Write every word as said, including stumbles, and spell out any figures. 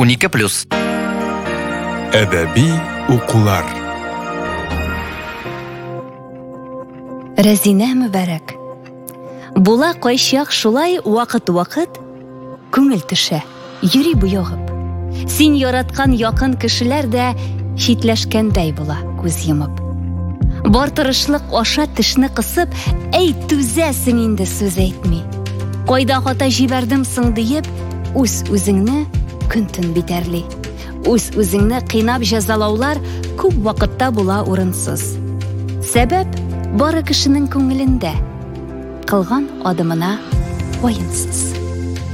унике плюс. Әдәби укулар. Рәзинә Мөбәрәк. Була кайчак шулай вакыт-вакыт күңел төшә, йөри буягып. Син яраткан якын кешеләр дә читләшкәндәй була күз йомып. Бар тырышлык аша тешне кысып, әй түзәсең инде сүз әйтми. Кайда хата җибәрдем соң диеп, үз үзеңне күн-төн битәрли. Үз үзеңне кыйнап җәзалаулар күп вакытта була урынсыз. Сәбәп бары кешенең күңелендә, кылган адымына ваенсыз.